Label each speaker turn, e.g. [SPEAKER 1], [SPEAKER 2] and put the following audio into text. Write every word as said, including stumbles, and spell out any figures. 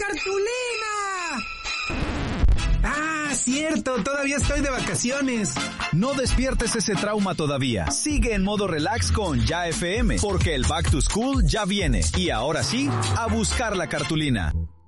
[SPEAKER 1] ¡Cartulina! Ah, cierto, todavía estoy de vacaciones.
[SPEAKER 2] No despiertes ese trauma todavía. Sigue en modo relax con Ya F M, porque el Back to School ya viene. Y ahora sí, a buscar la cartulina.